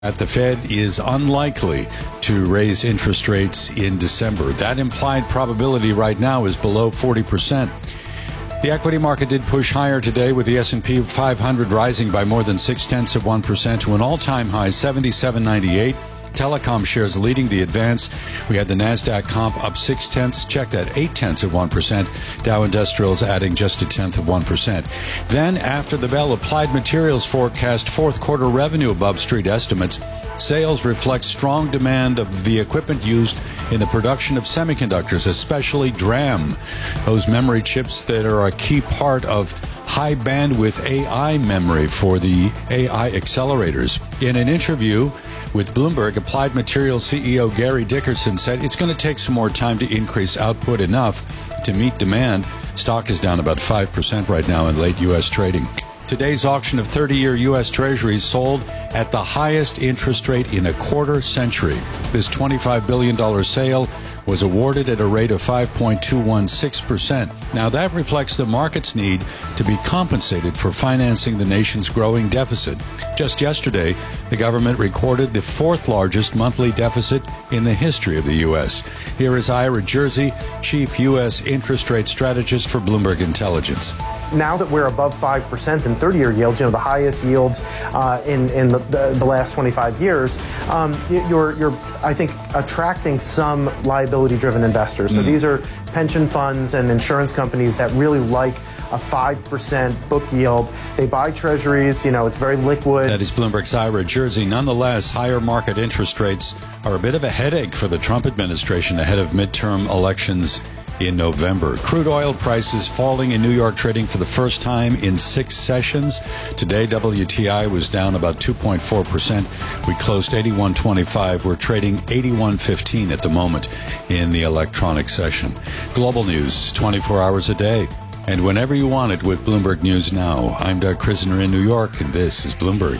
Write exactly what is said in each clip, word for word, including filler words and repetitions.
At the Fed is unlikely to raise interest rates in December. That implied probability right now is below forty percent. The equity market did push higher today, with the S and P five hundred rising by more than six-tenths of one percent to an all-time high, seventy-seven ninety-eight. Telecom shares leading the advance. We had the NASDAQ comp up six-tenths, checked at eight-tenths of one percent. Dow Industrials adding just a tenth of one percent. Then, after the bell, Applied Materials forecast fourth quarter revenue above street estimates. Sales reflect strong demand of the equipment used in the production of semiconductors, especially DRAM, those memory chips that are a key part of high bandwidth A I memory for the A I accelerators. In an interview with Bloomberg, Applied Materials C E O Gary Dickerson said it's going to take some more time to increase output enough to meet demand. Stock is down about five percent right now in late U S trading. Today's auction of thirty-year U S Treasuries sold at the highest interest rate in a quarter century. This twenty-five billion dollars sale was awarded at a rate of five point two one six percent. Now, that reflects the market's need to be compensated for financing the nation's growing deficit. Just yesterday, the government recorded the fourth largest monthly deficit in the history of the U S. Here is Ira Jersey, chief U S interest rate strategist for Bloomberg Intelligence. Now that we're above five percent in thirty-year yields, you know, the highest yields uh, in, in the, the, the last twenty-five years, um, you're, you're, I think, attracting some liability-driven investors. So mm. these are pension funds and insurance companies that really like a five percent book yield. They buy treasuries, you know, it's very liquid. That is Bloomberg's Ira Jersey. Nonetheless, higher market interest rates are a bit of a headache for the Trump administration ahead of midterm elections in November. Crude oil prices falling in New York, trading for the first time in six sessions. Today, W T I was down about two point four percent. We closed eighty-one twenty-five. We're trading eighty-one fifteen at the moment in the electronic session. Global news, twenty-four hours a day, and whenever you want it with Bloomberg News Now. I'm Doug Krisner in New York, and this is Bloomberg.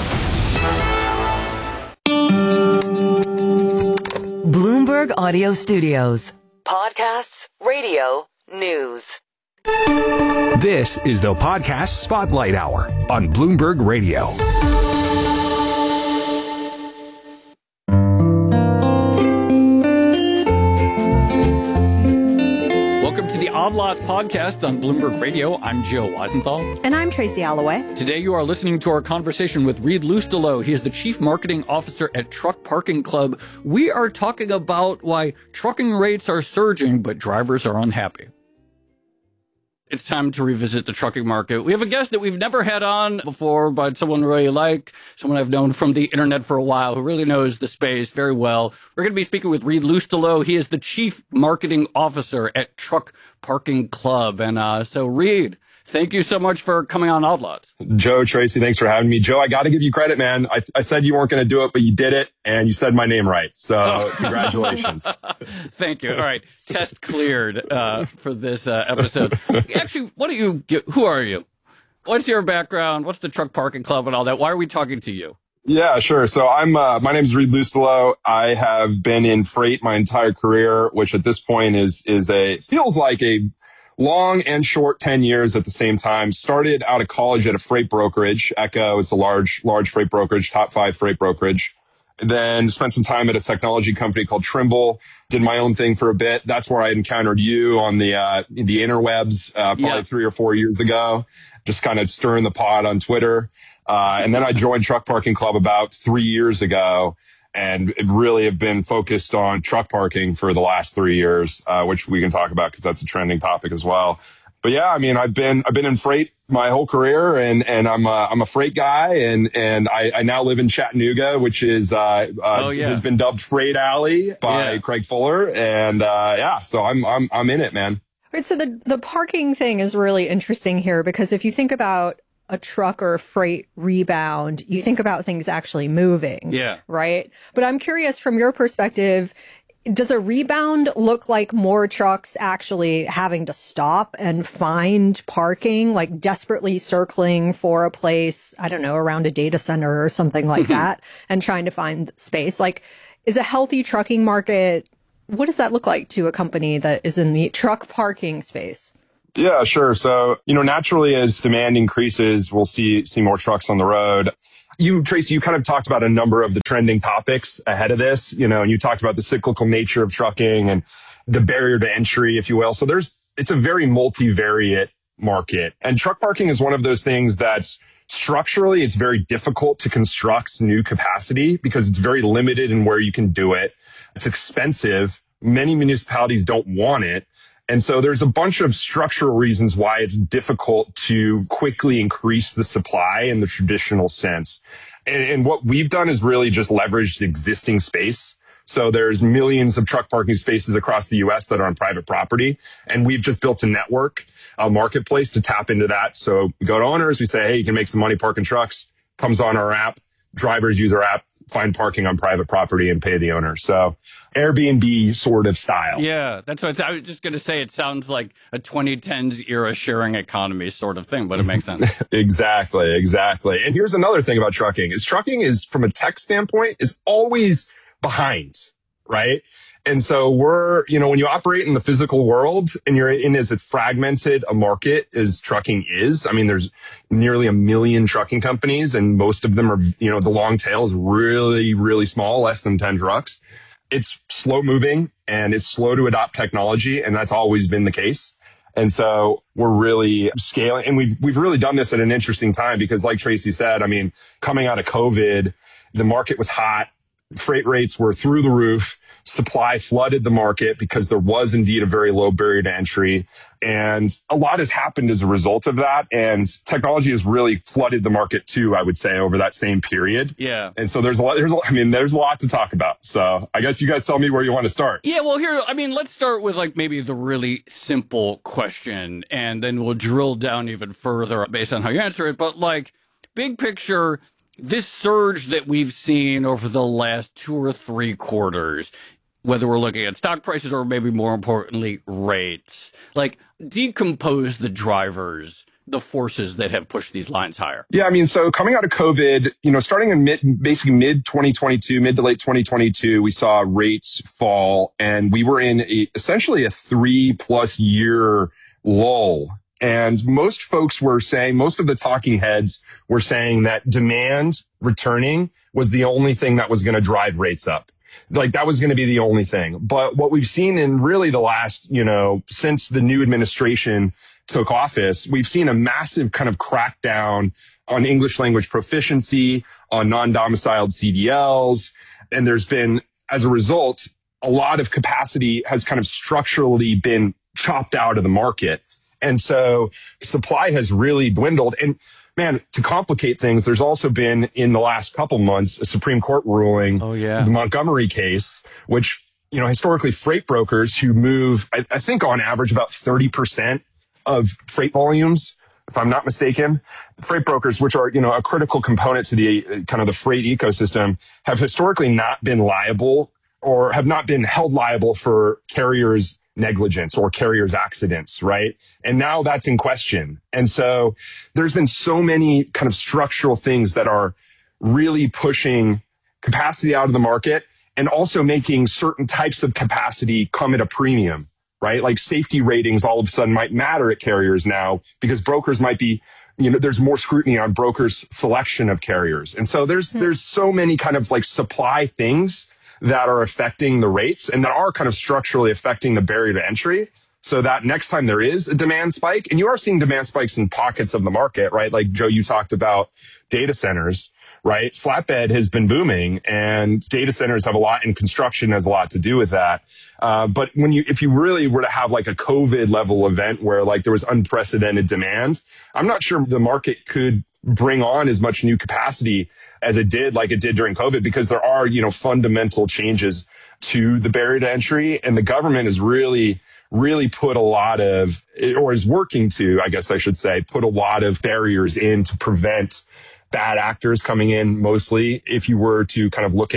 Bloomberg Audio Studios. Podcasts, radio, news. This is the Podcast Spotlight Hour on Bloomberg Radio. Welcome to the Odd Lots podcast on Bloomberg Radio. I'm Joe Weisenthal. And I'm Tracy Alloway. Today you are listening to our conversation with Reed Lustelo. He is the Chief Marketing Officer at Truck Parking Club. We are talking about why trucking rates are surging, but drivers are unhappy. It's time to revisit the trucking market. We have a guest that we've never had on before, but someone really like, someone I've known from the internet for a while who really knows the space very well. We're going to be speaking with Reed Lustelo. He is the Chief Marketing Officer at Truck Parking Club. And uh, so, Reed, thank you so much for coming on Odd Lots. Joe, Tracy, thanks for having me. Joe, I got to give you credit, man. I, I said you weren't going to do it, but you did it, and you said my name right. So oh. Congratulations. Thank you. All right. Test cleared uh, for this uh, episode. Actually, what do you get? Who are you? What's your background? What's the Truck Parking Club and all that? Why are we talking to you? Yeah, sure. So I'm, uh, my name is Reed Lustelo. I have been in freight my entire career, which at this point is, is a, feels like a long and short ten years at the same time. Started out of college at a freight brokerage, Echo. It's a large, large freight brokerage, top five freight brokerage. Then spent some time at a technology company called Trimble. Did my own thing for a bit. That's where I encountered you on the, uh, the interwebs, uh, probably yeah. three or four years ago. Just kind of stirring the pot on Twitter. Uh, and then I joined Truck Parking Club about three years ago. And really have been focused on truck parking for the last three years, uh, which we can talk about because that's a trending topic as well. But yeah, I mean, I've been I've been in freight my whole career, and and I'm a, I'm a freight guy, and and I, I now live in Chattanooga, which is uh, uh oh, yeah. has been dubbed Freight Alley by yeah. Craig Fuller, and uh, yeah, so I'm I'm I'm in it, man. Right, so the the parking thing is really interesting here because if you think about a truck or a freight rebound, you think about things actually moving. Yeah. Right. But I'm curious from your perspective, does a rebound look like more trucks actually having to stop and find parking, like desperately circling for a place, I don't know, around a data center or something like that and trying to find space? Like, is a healthy trucking market, what does that look like to a company that is in the truck parking space? Yeah, sure. So, you know, naturally as demand increases, we'll see see more trucks on the road. you, Tracy, you kind of talked about a number of the trending topics ahead of this, you know, and you talked about the cyclical nature of trucking and the barrier to entry, if you will. So there's, it's a very multivariate market. And truck parking is one of those things that's structurally, it's very difficult to construct new capacity because it's very limited in where you can do it. It's expensive. Many municipalities don't want it. And so there's a bunch of structural reasons why it's difficult to quickly increase the supply in the traditional sense. And, and what we've done is really just leveraged existing space. So there's millions of truck parking spaces across the U S that are on private property. And we've just built a network, a marketplace to tap into that. So we go to owners, we say, hey, you can make some money parking trucks, comes on our app, drivers use our app, find parking on private property and pay the owner. So Airbnb sort of style. Yeah, that's what it's, I was just going to say. It sounds like a twenty tens era sharing economy sort of thing, but it makes sense. Exactly, exactly. And here's another thing about trucking is trucking is, from a tech standpoint, is always behind, right? And so we're, you know, when you operate in the physical world and you're in as fragmented a market as trucking is, I mean, there's nearly a million trucking companies and most of them are, you know, the long tail is really, really small, less than ten trucks. It's slow moving and it's slow to adopt technology. And that's always been the case. And so we're really scaling, and we've, we've really done this at an interesting time because like Tracy said, I mean, coming out of COVID, the market was hot. Freight rates were through the roof. Supply flooded the market because there was indeed a very low barrier to entry. And a lot has happened as a result of that. And technology has really flooded the market too, I would say, over that same period. Yeah. And so there's a lot, there's, a, I mean, there's a lot to talk about. So I guess you guys tell me where you want to start. Yeah, well, here, I mean, let's start with like maybe the really simple question and then we'll drill down even further based on how you answer it. But like big picture, this surge that we've seen over the last two or three quarters, whether we're looking at stock prices or maybe more importantly, rates, like decompose the drivers, the forces that have pushed these lines higher. Yeah, I mean, so coming out of COVID, you know, starting in mid, basically mid twenty twenty-two, mid to late twenty twenty-two, we saw rates fall and we were in a, essentially a three plus year lull. And most folks were saying, most of the talking heads were saying that demand returning was the only thing that was going to drive rates up. Like that was going to be the only thing. But what we've seen in really the last, you know, since the new administration took office, we've seen a massive kind of crackdown on English language proficiency, on non-domiciled C D Ls. And there's been, as a result, a lot of capacity has kind of structurally been chopped out of the market. And so supply has really dwindled. And man, to complicate things, there's also been in the last couple months a Supreme Court ruling, oh, yeah. the Montgomery case, which, you know, historically freight brokers who move, I, I think on average about thirty percent of freight volumes, if I'm not mistaken, freight brokers, which are, you know, a critical component to the kind of the freight ecosystem, have historically not been liable or have not been held liable for carriers' negligence or carriers' accidents, right? And now that's in question. And so there's been so many kind of structural things that are really pushing capacity out of the market and also making certain types of capacity come at a premium, right? Like safety ratings all of a sudden might matter at carriers now because brokers might be, you know, there's more scrutiny on brokers' selection of carriers. And so there's, there's so many kind of like supply things that are affecting the rates and that are kind of structurally affecting the barrier to entry so that next time there is a demand spike, and you are seeing demand spikes in pockets of the market, right? Like Joe, you talked about data centers, right? Flatbed has been booming and data centers have a lot, and construction has a lot to do with that. Uh, but when you, if you really were to have like a COVID level event where like there was unprecedented demand, I'm not sure the market could bring on as much new capacity as it did, like it did during COVID, because there are, you know, fundamental changes to the barrier to entry. And the government has really, really put a lot of, or is working to, I guess I should say, put a lot of barriers in to prevent bad actors coming in, mostly, if you were to kind of look at it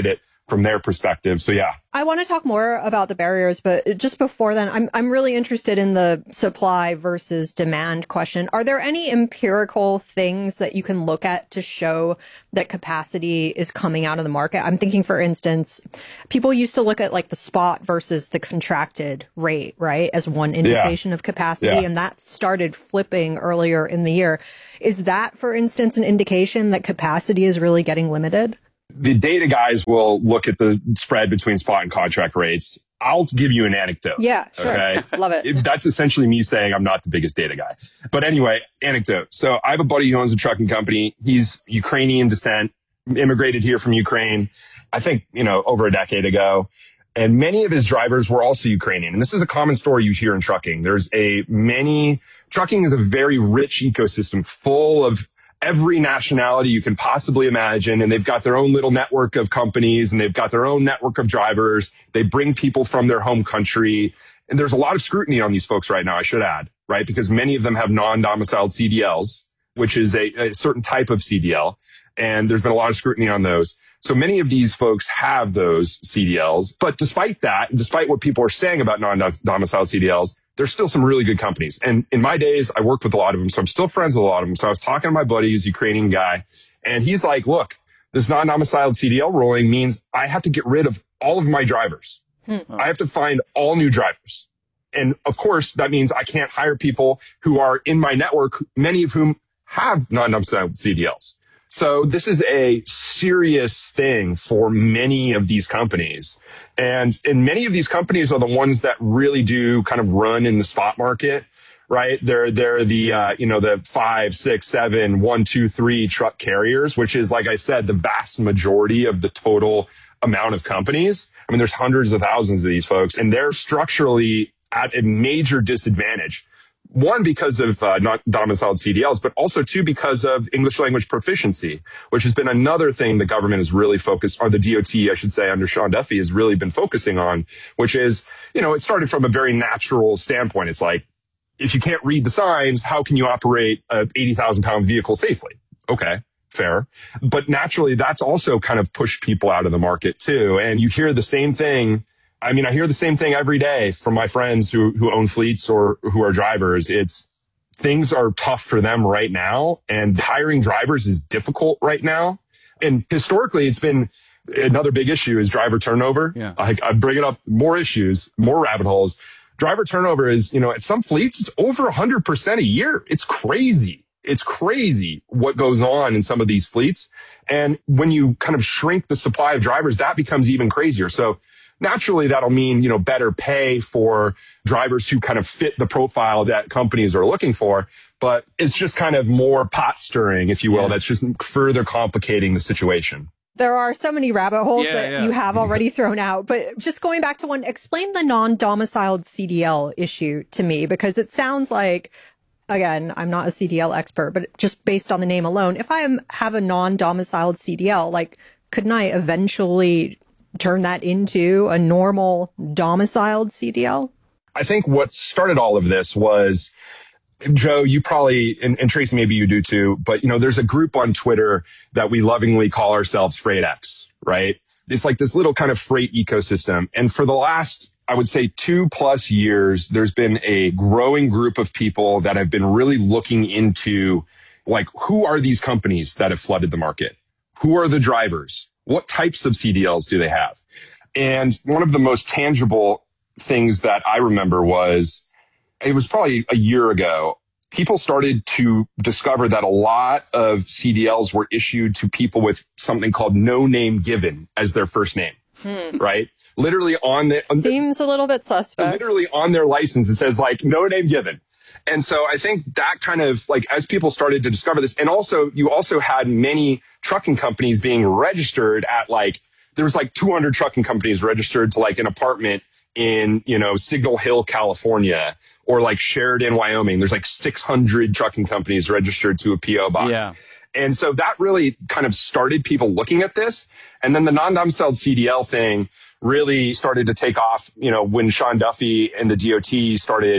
from their perspective. So yeah. I want to talk more about the barriers, but just before then, I'm I'm really interested in the supply versus demand question. Are there any empirical things that you can look at to show that capacity is coming out of the market? I'm thinking, for instance, people used to look at like the spot versus the contracted rate, right, as one indication yeah. of capacity, yeah. and that started flipping earlier in the year. Is that, for instance, an indication that capacity is really getting limited? The data guys will look at the spread between spot and contract rates. I'll give you an anecdote. Yeah, sure. Okay? Love it. That's essentially me saying I'm not the biggest data guy. But anyway, anecdote. So I have a buddy who owns a trucking company. He's Ukrainian descent, immigrated here from Ukraine, I think, you know, over a decade ago. And many of his drivers were also Ukrainian. And this is a common story you hear in trucking. There's a many, trucking is a very rich ecosystem full of every nationality you can possibly imagine. And they've got their own little network of companies and they've got their own network of drivers. They bring people from their home country. And there's a lot of scrutiny on these folks right now, I should add, right? Because many of them have non-domiciled C D Ls, which is a, a certain type of C D L. And there's been a lot of scrutiny on those. So many of these folks have those C D Ls. But despite that, despite what people are saying about non-domiciled C D Ls, there's still some really good companies. And in my days, I worked with a lot of them. So I'm still friends with a lot of them. So I was talking to my buddy, who's a Ukrainian guy, and he's like, look, this non-domiciled C D L ruling means I have to get rid of all of my drivers. Hmm. I have to find all new drivers. And of course, that means I can't hire people who are in my network, many of whom have non-domiciled C D Ls. So this is a serious thing for many of these companies. And, and many of these companies are the ones that really do kind of run in the spot market, right? They're, they're the, uh, you know, the five, six, seven, one, two, three truck carriers, which is, like I said, the vast majority of the total amount of companies. I mean, there's hundreds of thousands of these folks, and they're structurally at a major disadvantage. One, because of uh, not domiciled C D Ls, but also two, because of English language proficiency, which has been another thing the government has really focused, or the D O T, I should say, under Sean Duffy has really been focusing on, which is, you know, it started from a very natural standpoint. It's like, if you can't read the signs, how can you operate a eighty thousand pound vehicle safely? Okay, fair. But naturally, that's also kind of pushed people out of the market too. And you hear the same thing. I mean, I hear the same thing every day from my friends who, who own fleets or who are drivers. It's things are tough for them right now, and hiring drivers is difficult right now. And historically, it's been another big issue is driver turnover. Yeah. I, I bring it up, more issues, more rabbit holes. Driver turnover is, you know, at some fleets, it's over one hundred percent a year. It's crazy. It's crazy what goes on in some of these fleets. And when you kind of shrink the supply of drivers, that becomes even crazier. So naturally, that'll mean, you know, better pay for drivers who kind of fit the profile that companies are looking for. But it's just kind of more pot stirring, if you will. Yeah. That's just further complicating the situation. There are so many rabbit holes yeah, that yeah. you have already thrown out. But just going back to one, explain the non-domiciled C D L issue to me, because it sounds like, again, I'm not a C D L expert, but just based on the name alone, if I am, have a non-domiciled C D L, like, couldn't I eventually turn that into a normal domiciled C D L? I think what started all of this was, Joe, you probably, and, and Tracy, maybe you do too, but you know, there's a group on Twitter that we lovingly call ourselves FreightX, right? It's like this little kind of freight ecosystem. And for the last, I would say two plus years, there's been a growing group of people that have been really looking into, like, who are these companies that have flooded the market? Who are the drivers? What types of C D Ls do they have? And one of the most tangible things that I remember was, it was probably a year ago, people started to discover that a lot of C D Ls were issued to people with something called no name given as their first name, hmm. right? Literally on the... Seems a little bit suspect. Literally on their license, it says like no name given. And so I think that kind of, like, as people started to discover this, and also you also had many trucking companies being registered at, like, there was like two hundred trucking companies registered to like an apartment in, you know, Signal Hill, California, or like Sheridan, Wyoming. There's like six hundred trucking companies registered to a P O box. Yeah. And so that really kind of started people looking at this. And then the non-domiciled C D L thing really started to take off, you know, when Sean Duffy and the D O T started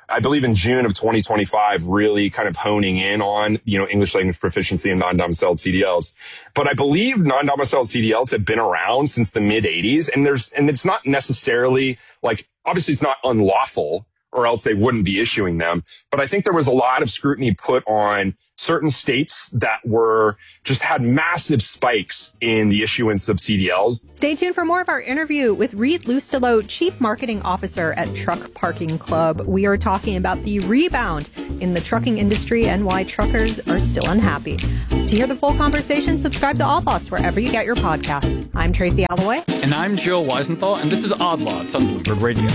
I believe in June of twenty twenty-five, really kind of honing in on, you know, English language proficiency and non-domiciled C D Ls. But I believe non-domiciled C D Ls have been around since the mid eighties. And there's, and it's not necessarily like, obviously it's not unlawful, or else they wouldn't be issuing them. But I think there was a lot of scrutiny put on certain states that were just had massive spikes in the issuance of C D Ls. Stay tuned for more of our interview with Reed Lustillo, Chief Marketing Officer at Truck Parking Club. We are talking about the rebound in the trucking industry and why truckers are still unhappy. To hear the full conversation, subscribe to Odd Lots wherever you get your podcast. I'm Tracy Alloway. And I'm Jill Weisenthal, and this is Odd Lots on Bloomberg Radio.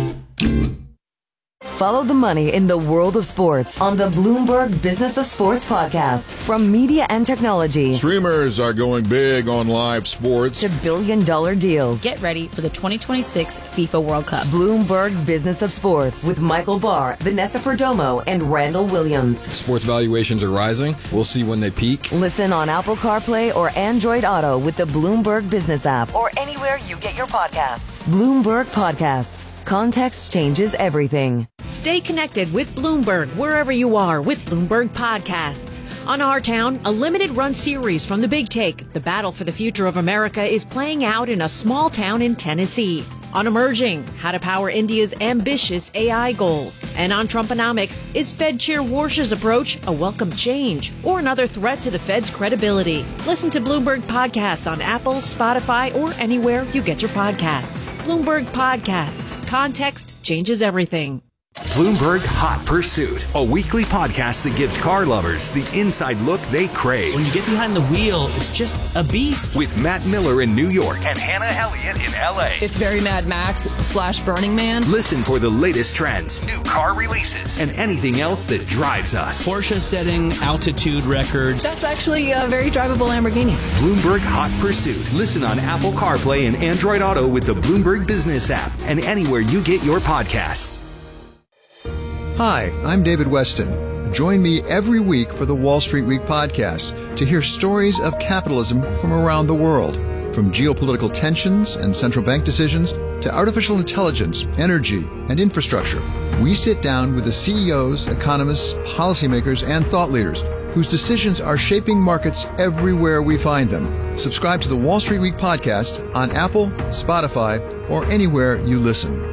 Follow the money in the world of sports on the Bloomberg Business of Sports podcast. From media and technology Streamers are going big on live sports to billion-dollar deals. Get ready for the twenty twenty-six FIFA World Cup. Bloomberg Business of Sports with Michael Barr, Vanessa Perdomo, and Randall Williams. Sports valuations are rising. We'll see when they peak. Listen on Apple CarPlay or Android Auto with the Bloomberg Business app or anywhere you get your podcasts. Bloomberg Podcasts. Context changes everything. Stay connected with Bloomberg wherever you are with Bloomberg Podcasts. On Our Town, a limited-run series from The Big Take, the battle for the future of America is playing out in a small town in Tennessee. On Emerging, how to power India's ambitious A I goals. And on Trumponomics, is Fed Chair Warsh's approach a welcome change or another threat to the Fed's credibility? Listen to Bloomberg Podcasts on Apple, Spotify, or anywhere you get your podcasts. Bloomberg Podcasts. Context changes everything. Bloomberg Hot Pursuit, a weekly podcast that gives car lovers the inside look they crave. When you get behind the wheel, it's just a beast. With Matt Miller in New York and Hannah Elliott in L A. It's very Mad Max slash Burning Man. Listen for the latest trends, new car releases, and anything else that drives us. Porsche setting altitude records. That's actually a very drivable Lamborghini. Bloomberg Hot Pursuit. Listen on Apple CarPlay and Android Auto with the Bloomberg Business app and anywhere you get your podcasts. Hi, I'm David Weston. Join me every week for the Wall Street Week podcast to hear stories of capitalism from around the world, from geopolitical tensions and central bank decisions to artificial intelligence, energy, and infrastructure. We sit down with the C E Os, economists, policymakers, and thought leaders whose decisions are shaping markets everywhere we find them. Subscribe to the Wall Street Week podcast on Apple, Spotify, or anywhere you listen.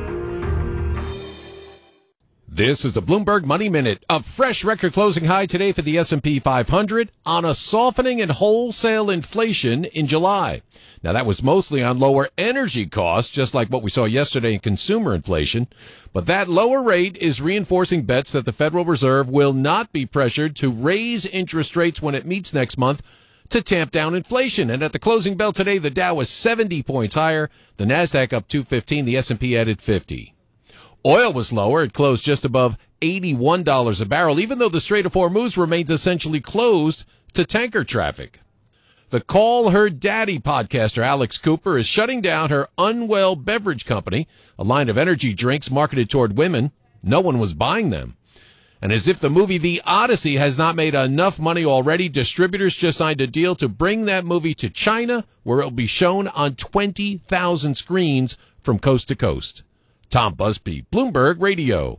This is the Bloomberg Money Minute. A fresh record closing high today for the S and P five hundred on a softening in wholesale inflation in July. Now, that was mostly on lower energy costs, just like what we saw yesterday in consumer inflation. But that lower rate is reinforcing bets that the Federal Reserve will not be pressured to raise interest rates when it meets next month to tamp down inflation. And at the closing bell today, the Dow was seventy points higher, the NASDAQ up two fifteen, the S and P added fifty. Oil was lower. It closed just above eighty-one dollars a barrel, even though the Strait of Hormuz remains essentially closed to tanker traffic. The Call Her Daddy podcaster Alex Cooper is shutting down her Unwell Beverage Company, a line of energy drinks marketed toward women. No one was buying them. And as if the movie The Odyssey has not made enough money already, distributors just signed a deal to bring that movie to China, where it will be shown on twenty thousand screens from coast to coast. Tom Busby, Bloomberg Radio.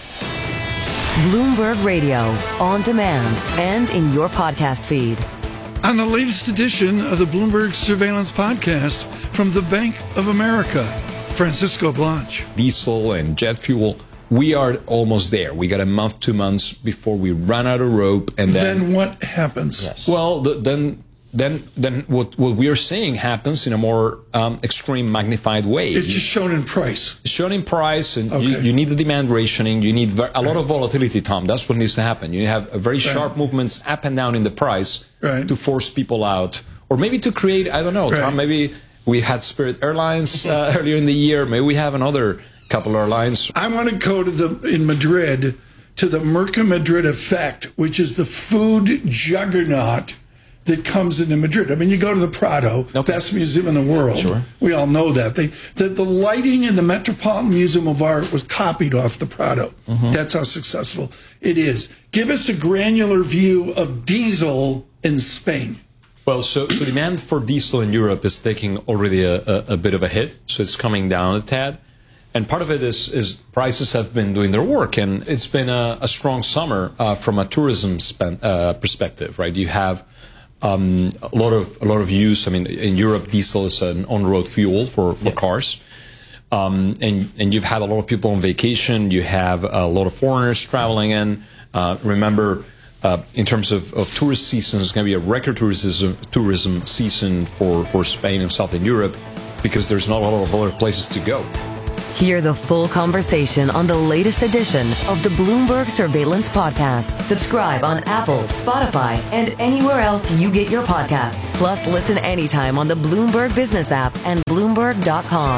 Bloomberg Radio, on demand and in your podcast feed. On the latest edition of the Bloomberg Surveillance Podcast from the Bank of America, Francisco Blanch. Diesel and jet fuel, we are almost there. We got a month, two months before we run out of rope. And then, then what happens? Yes. Well, the, then... Then, then what, what we are saying happens in a more um, extreme, magnified way. It's just shown in price. It's shown in price, and okay. you, you need the demand rationing. You need ver- a lot right. of volatility, Tom. That's what needs to happen. You have a very right. sharp movements up and down in the price right. to force people out, or maybe to create. I don't know, right. Tom. Maybe we had Spirit Airlines uh, earlier in the year. Maybe we have another couple airlines. I want to go to the in Madrid to the Mercamadrid effect, which is the food juggernaut that comes into Madrid. I mean, you go to the Prado, okay. best museum in the world. Sure. We all know that. They, the, the lighting in the Metropolitan Museum of Art was copied off the Prado. Mm-hmm. That's how successful it is. Give us a granular view of diesel in Spain. Well, so, so demand for diesel in Europe is taking already a, a, a bit of a hit, so it's coming down a tad. And part of it is, is prices have been doing their work, and it's been a, a strong summer uh, from a tourism spend, uh, perspective, right? You have um, a lot of a lot of use. I mean, in Europe, diesel is an on-road fuel for, for yeah. cars, um, and and you've had a lot of people on vacation. You have a lot of foreigners traveling in. Uh, remember, uh, in terms of, of tourist season, it's going to be a record tourism tourism season for for Spain and Southern Europe because there's not a lot of other places to go. Hear the full conversation on the latest edition of the Bloomberg Surveillance Podcast. Subscribe on Apple, Spotify, and anywhere else you get your podcasts. Plus, listen anytime on the Bloomberg Business app and Bloomberg dot com.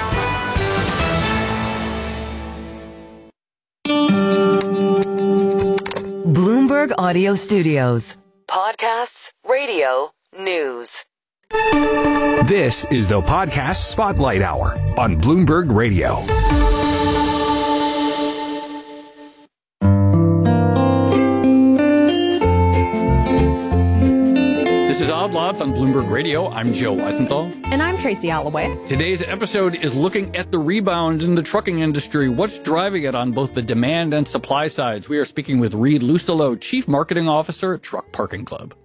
Bloomberg Audio Studios. Podcasts, radio, news. This is the Podcast Spotlight Hour on Bloomberg Radio. This is Odd Lots on Bloomberg Radio. I'm Joe Weisenthal. And I'm Tracy Alloway. Today's episode is looking at the rebound in the trucking industry. What's driving it on both the demand and supply sides? We are speaking with Reed Lustelo, Chief Marketing Officer at Truck Parking Club.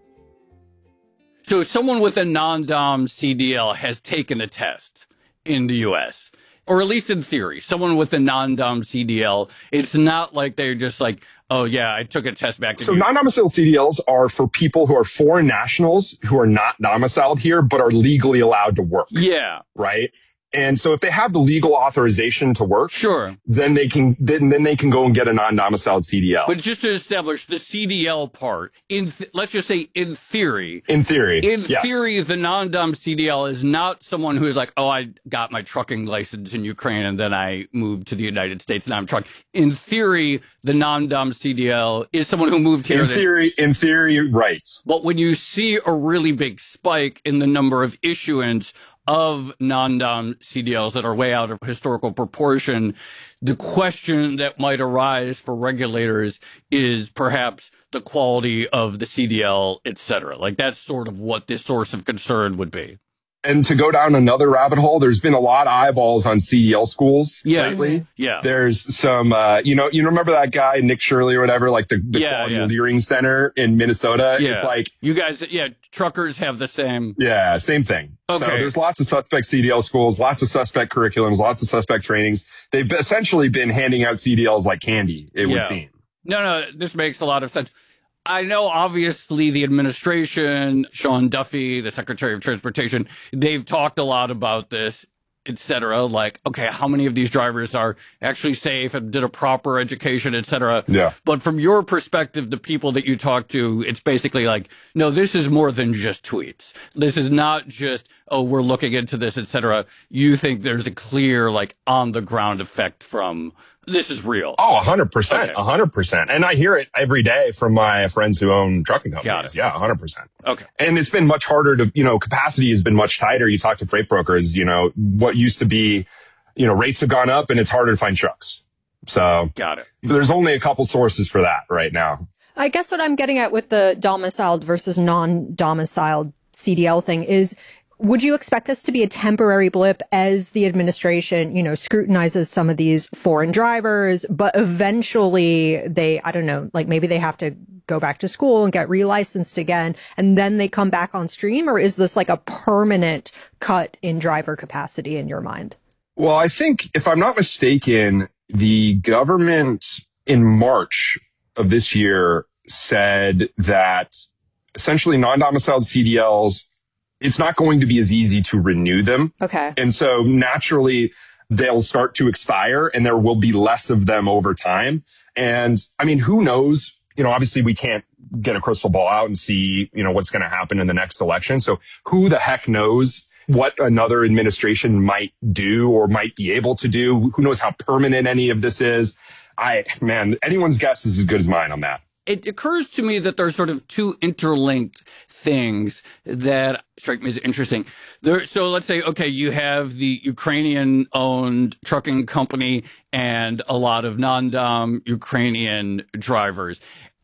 So someone with a non-Dom C D L has taken a test in the U S, or at least in theory. Someone with a non-Dom C D L, it's not like they're just like, oh, yeah, I took a test back. So non-domiciled C D Ls are for people who are foreign nationals who are not domiciled here but are legally allowed to work. Yeah. Right? And so if they have the legal authorization to work, sure, then they can then, then they can go and get a non-domiciled C D L. But just to establish the C D L part, in th- let's just say in theory, in theory, in yes. theory, the non-dom C D L is not someone who is like, oh, I got my trucking license in Ukraine and then I moved to the United States and I'm trucking. In theory, the non-dom C D L is someone who moved here. In theory, in theory, right. But when you see a really big spike in the number of issuance of non-dom C D Ls that are way out of historical proportion, the question that might arise for regulators is perhaps the quality of the C D L, et cetera. Like that's sort of what this source of concern would be. And to go down another rabbit hole, there's been a lot of eyeballs on C D L schools yeah. lately. Yeah. There's some, uh, you know, you remember that guy, Nick Shirley or whatever, like the, the yeah, Quality yeah. Leering Center in Minnesota. Yeah. It's like, you guys, yeah, truckers have the same. Yeah, same thing. Okay. So there's lots of suspect C D L schools, lots of suspect curriculums, lots of suspect trainings. They've essentially been handing out C D Ls like candy, it yeah. would seem. No, no, this makes a lot of sense. I know, obviously, the administration, Sean Duffy, the Secretary of Transportation, they've talked a lot about this, et cetera. Like, okay, how many of these drivers are actually safe and did a proper education, et cetera? Yeah. But from your perspective, the people that you talk to, it's basically like, no, this is more than just tweets. This is not just, oh, we're looking into this, et cetera. You think there's a clear, like, on-the-ground effect from this is real. Oh, one hundred percent. Okay. one hundred percent. And I hear it every day from my friends who own trucking companies. Got it. Yeah, one hundred percent. Okay. And it's been much harder to, you know, capacity has been much tighter. You talk to freight brokers, you know, what used to be, you know, rates have gone up and it's harder to find trucks. So got it. There's only a couple sources for that right now. I guess what I'm getting at with the domiciled versus non-domiciled C D L thing is, would you expect this to be a temporary blip as the administration, you know, scrutinizes some of these foreign drivers, but eventually they, I don't know, like maybe they have to go back to school and get relicensed again, and then they come back on stream? Or is this like a permanent cut in driver capacity in your mind? Well, I think if I'm not mistaken, the government in March of this year said that essentially non-domiciled C D Ls, it's not going to be as easy to renew them. Okay. And so naturally they'll start to expire and there will be less of them over time. And I mean, who knows? You know, obviously we can't get a crystal ball out and see, you know, what's going to happen in the next election. So who the heck knows what another administration might do or might be able to do? Who knows how permanent any of this is? I, man, anyone's guess is as good as mine on that. It occurs to me that there's sort of two interlinked things that strike me as interesting. There, so let's say, okay, you have the Ukrainian-owned trucking company and a lot of non-dom Ukrainian drivers.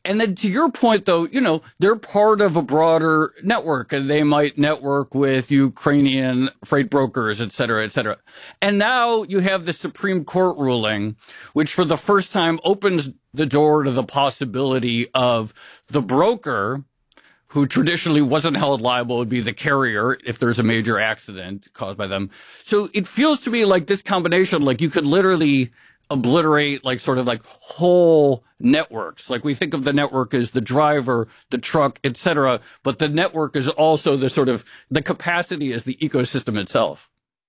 And then to your point, though, you know, they're part of a broader network, and they might network with Ukrainian freight brokers, et cetera, et cetera. And now you have the Supreme Court ruling, which for the first time opens the door to the possibility of the broker, who traditionally wasn't held liable, would be the carrier if there's a major accident caused by them. So it feels to me like this combination, like you could literally obliterate like sort of like whole networks. Like we think of the network as the driver, the truck, et cetera, but the network is also the sort of the capacity as the ecosystem itself.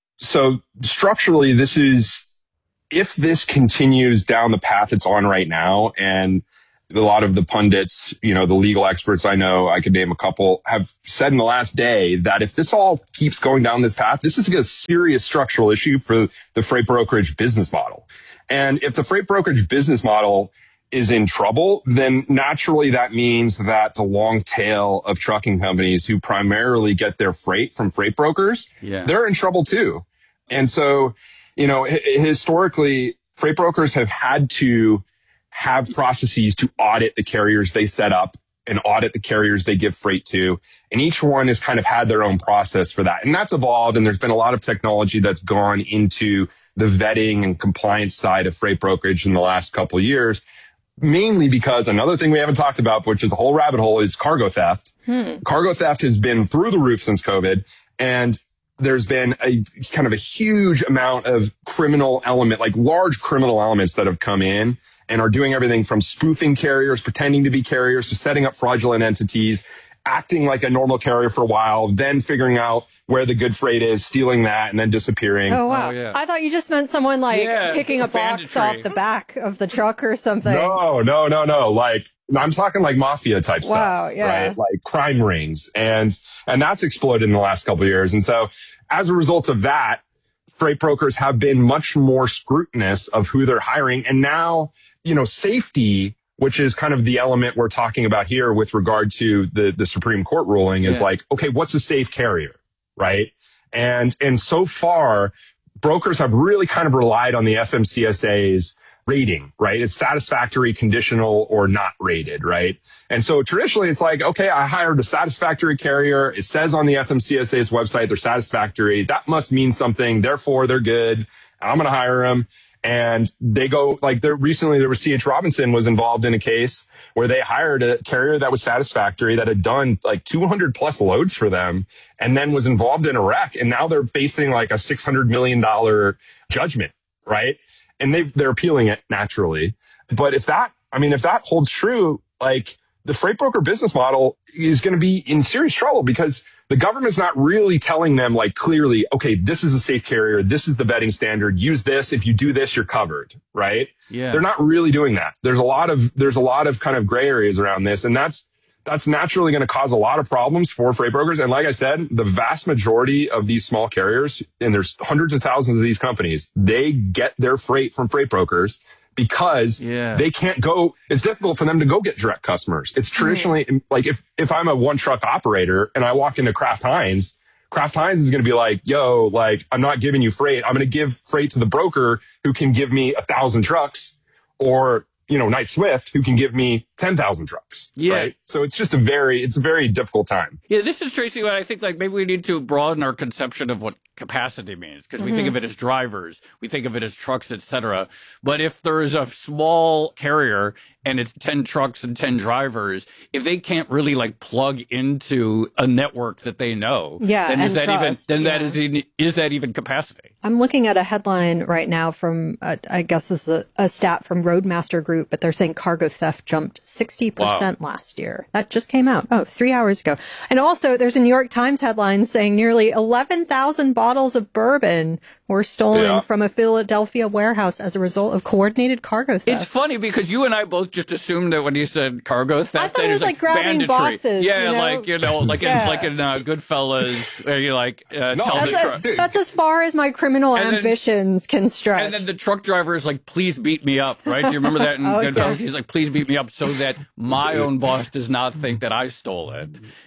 So structurally, this is, if this continues down the path it's on right now, and a lot of the pundits, you know, the legal experts I know, I could name a couple, have said in the last day that if this all keeps going down this path, this is a serious structural issue for the freight brokerage business model. And if the freight brokerage business model is in trouble, then naturally that means that the long tail of trucking companies who primarily get their freight from freight brokers, yeah. they're in trouble too. And so, you know, h- historically, freight brokers have had to have processes to audit the carriers they set up and audit the carriers they give freight to. And each one has kind of had their own process for that. And that's evolved. And there's been a lot of technology that's gone into the vetting and compliance side of freight brokerage in the last couple of years, mainly because another thing we haven't talked about, which is a whole rabbit hole, is cargo theft. Hmm. Cargo theft has been through the roof since COVID. And there's been a kind of a huge amount of criminal element, like large criminal elements that have come in and are doing everything from spoofing carriers, pretending to be carriers, to setting up fraudulent entities, acting like a normal carrier for a while, then figuring out where the good freight is, stealing that, and then disappearing. Oh, wow. Oh, yeah. I thought you just meant someone like Yeah, picking a box banditry. off the back of the truck or something. No, no, no, no. Like, I'm talking like mafia type Wow, stuff, yeah. right? Like crime rings. And, and that's exploded in the last couple of years. And so as a result of that, freight brokers have been much more scrutinous of who they're hiring. And now, you know, safety, which is kind of the element we're talking about here with regard to the, the Supreme Court ruling, is Yeah. like, okay, what's a safe carrier, right? And, and so far, brokers have really kind of relied on the F M C S A's rating, right? It's satisfactory, conditional, or not rated, right? And so traditionally it's like, okay, I hired a satisfactory carrier. It says on the F M C S A's website they're satisfactory. That must mean something. Therefore, they're good. I'm going to hire them. And they go, like, there recently there was C H Robinson was involved in a case where they hired a carrier that was satisfactory, that had done like two hundred plus loads for them, and then was involved in a wreck. And now they're facing like a six hundred million dollars judgment, right? And they they're appealing it naturally. But if that, I mean, if that holds true, like, the freight broker business model is going to be in serious trouble, because the government's not really telling them, like, clearly, okay, this is a safe carrier. This is the vetting standard. Use this. If you do this, you're covered, right? Yeah. They're not really doing that. There's a lot of, there's a lot of kind of gray areas around this. And that's, that's naturally going to cause a lot of problems for freight brokers. And like I said, the vast majority of these small carriers, and there's hundreds of thousands of these companies, they get their freight from freight brokers because Yeah. they can't go, it's difficult for them to go get direct customers. It's traditionally mm. like if, if I'm a one truck operator and I walk into Kraft Heinz, Kraft Heinz is going to be like, yo, like, I'm not giving you freight. I'm going to give freight to the broker who can give me a thousand trucks, or, you know, Knight Swift who can give me ten thousand trucks. Yeah. Right. So it's just a very, it's a very difficult time. Yeah, this is, Tracy, what I think, like, maybe we need to broaden our conception of what capacity means, because we Mm-hmm. think of it as drivers, we think of it as trucks, et cetera. But if there is a small carrier and it's ten trucks and ten drivers, if they can't really like plug into a network that they know, Yeah, then is and that trust, even then yeah. that is even, is that even capacity? I'm looking at a headline right now from, uh, I guess this is a, a stat from Roadmaster Group, but they're saying cargo theft jumped sixty percent Wow. last year. That just came out, oh, three hours ago. And also, there's a New York Times headline saying nearly eleven thousand bottles of bourbon were stolen Yeah. from a Philadelphia warehouse as a result of coordinated cargo theft. It's funny because you and I both just assumed that when you said cargo theft, I thought that it is was like grabbing banditry. boxes, Yeah, you know? like you know, like Yeah. in like in uh, Goodfellas, where you like uh, No, tell that's, the a- truck. dude. that's as far as my criminal And then- ambitions can stretch. And then the truck driver is like, please beat me up, right? Do you remember that in Oh, Goodfellas? yeah. He's like, please beat me up so that my own boss does not think that I stole it.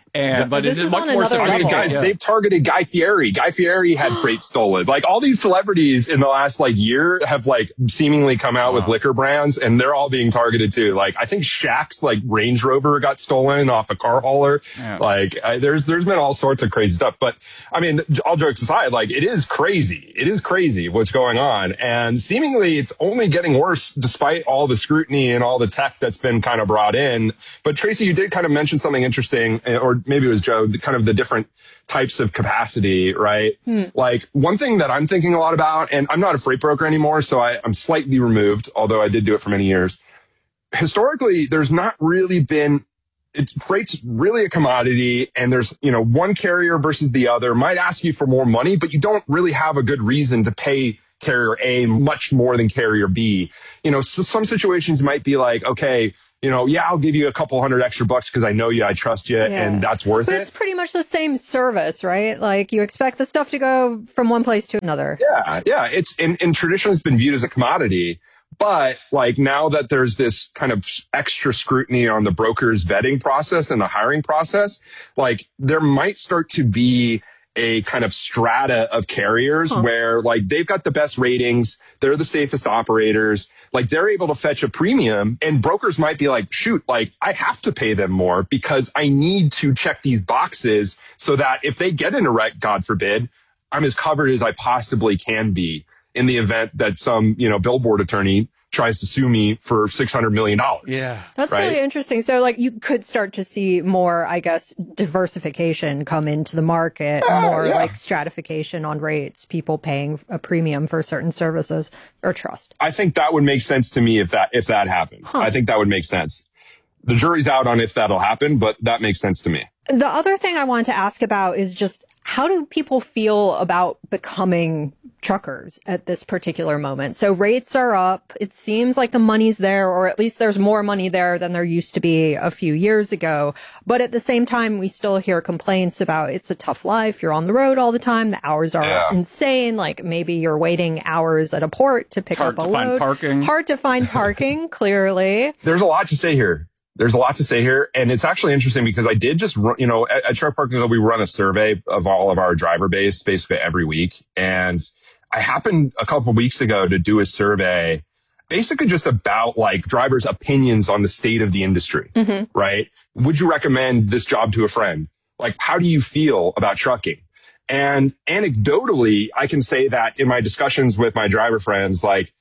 And but This it is is much on more another I mean, level. guys, Yeah. they've targeted Guy Fieri. Guy Fieri had freight stolen. Like all these celebrities in the last like year have like seemingly come out with liquor brands, and they're all being targeted too. Like I think Shaq's like Range Rover got stolen off a car hauler. Yeah. Like I, there's there's been all sorts of crazy stuff. But I mean, all jokes aside, like it is crazy. It is crazy what's going on, and seemingly it's only getting worse despite all the scrutiny and all the tech that's been kind of brought in. But Tracy, you did kind of mention something interesting, or maybe it was Joe, the, kind of the different types of capacity, right? Hmm. Like one thing that I'm thinking a lot about, and I'm not a freight broker anymore, so I, I'm slightly removed, although I did do it for many years. Historically, there's not really been, it, freight's really a commodity, and there's, you know, one carrier versus the other might ask you for more money, but you don't really have a good reason to pay carrier A much more than carrier B. You know, so some situations might be like, okay, you know, yeah, I'll give you a couple hundred extra bucks because I know you, I trust you, Yeah. and that's worth But it. it's pretty much the same service, right? Like you expect the stuff to go from one place to another. Yeah, yeah. It's in, in tradition, it's been viewed as a commodity, but like now that there's this kind of extra scrutiny on the broker's vetting process and the hiring process, like there might start to be a kind of strata of carriers Huh. where like they've got the best ratings, they're the safest operators, like they're able to fetch a premium, and brokers might be like, shoot, like I have to pay them more because I need to check these boxes so that if they get in a wreck, God forbid, I'm as covered as I possibly can be in the event that some, you know, billboard attorney tries to sue me for six hundred million dollars. Yeah. That's right? really interesting. So, like, you could start to see more, I guess, diversification come into the market, Yeah, more yeah. like stratification on rates, people paying a premium for certain services or trust. I think that would make sense to me if that if that happens. Huh. I think that would make sense. The jury's out on if that'll happen, but that makes sense to me. The other thing I wanted to ask about is just how do people feel about becoming truckers at this particular moment? So rates are up. It seems like the money's there, or at least there's more money there than there used to be a few years ago. But at the same time, we still hear complaints about it's a tough life. You're on the road all the time. The hours are Yeah. insane. Like maybe you're waiting hours at a port to pick Hard up a to find load. parking. Hard to find parking, clearly. There's a lot to say here. There's a lot to say here. And it's actually interesting because I did just run, you know, at, at Truck Parking Club, we run a survey of all of our driver base basically every week. And I happened a couple of weeks ago to do a survey basically just about like drivers' opinions on the state of the industry, Mm-hmm. right? Would you recommend this job to a friend? Like, how do you feel about trucking? And anecdotally, I can say that in my discussions with my driver friends, like,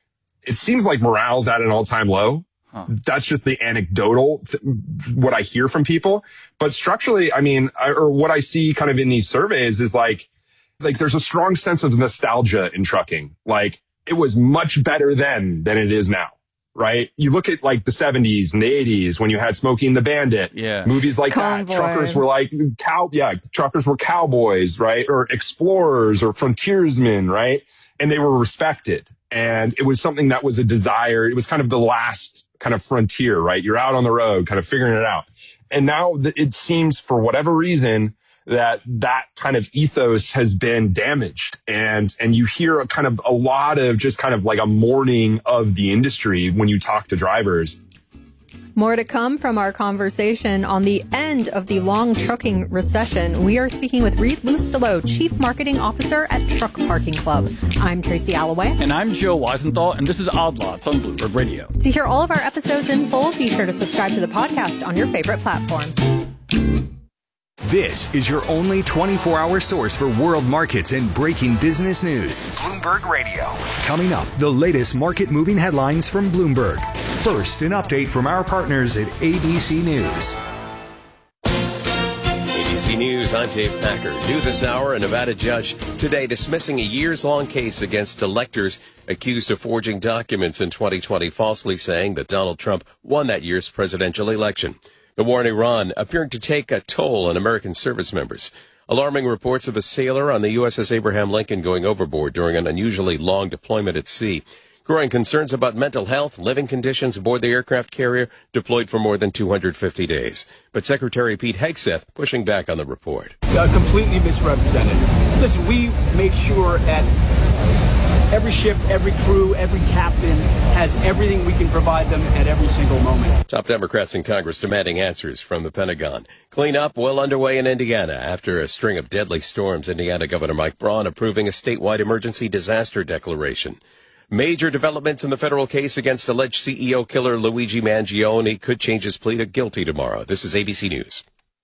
it seems like morale's at an all-time low. That's just the anecdotal, th- what I hear from people. But structurally, I mean, I, or what I see kind of in these surveys is like, like there's a strong sense of nostalgia in trucking. Like it was much better then than it is now, right? You look at like the seventies and the eighties when you had Smokey and the Bandit, Yeah. movies like Convoy. that. Truckers were like cow, yeah, truckers were cowboys, right? Or explorers or frontiersmen, right? And they were respected. And it was something that was a desire. It was kind of the last kind of frontier, right? You're out on the road, kind of figuring it out. And now th- it seems for whatever reason that that kind of ethos has been damaged. And, and you hear a kind of a lot of just kind of like a mourning of the industry when you talk to drivers. More to come from our conversation on the end of the long trucking recession. We are speaking with Reed Lustelow, Chief Marketing Officer at Truck Parking Club. I'm Tracy Alloway. And I'm Joe Weisenthal, and this is Odd Lots on Bloomberg Radio. To hear all of our episodes in full, be sure to subscribe to the podcast on your favorite platform. This is your only twenty-four hour source for world markets and breaking business news. Bloomberg Radio. Coming up, the latest market moving headlines from Bloomberg. First, an update from our partners at A B C News. A B C News, I'm Dave Packer. New this hour, a Nevada judge today dismissing a years-long case against electors accused of forging documents in twenty twenty, falsely saying that Donald Trump won that year's presidential election. The war in Iran appearing to take a toll on American service members. Alarming reports of a sailor on the U S S Abraham Lincoln going overboard during an unusually long deployment at sea. Growing concerns about mental health, living conditions aboard the aircraft carrier deployed for more than two hundred fifty days. But Secretary Pete Hegseth pushing back on the report. Uh, completely misrepresented. Listen, we make sure at every ship, every crew, every captain has everything we can provide them at every single moment. Top Democrats in Congress demanding answers from the Pentagon. Cleanup well underway in Indiana after a string of deadly storms. Indiana Governor Mike Braun approving a statewide emergency disaster declaration. Major developments in the federal case against alleged C E O killer Luigi Mangione could change his plea to guilty tomorrow. This is A B C News.